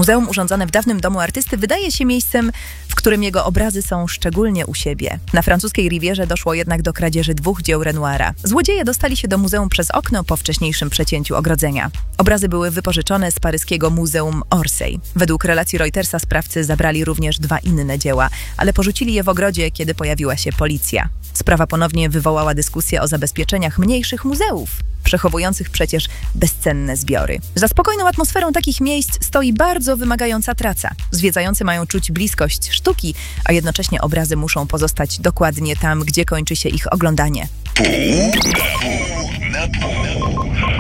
Muzeum urządzone w dawnym domu artysty wydaje się miejscem, w którym jego obrazy są szczególnie u siebie. Na francuskiej Rivierze doszło jednak do kradzieży 2 dzieł Renoira. Złodzieje dostali się do muzeum przez okno po wcześniejszym przecięciu ogrodzenia. Obrazy były wypożyczone z paryskiego Muzeum Orsay. Według relacji Reutersa sprawcy zabrali również 2 inne dzieła, ale porzucili je w ogrodzie, kiedy pojawiła się policja. Sprawa ponownie wywołała dyskusję o zabezpieczeniach mniejszych muzeów, przechowujących przecież bezcenne zbiory. Za spokojną atmosferą takich miejsc stoi bardzo wymagająca praca. Zwiedzający mają czuć bliskość sztuki, a jednocześnie obrazy muszą pozostać dokładnie tam, gdzie kończy się ich oglądanie. Pół na pół.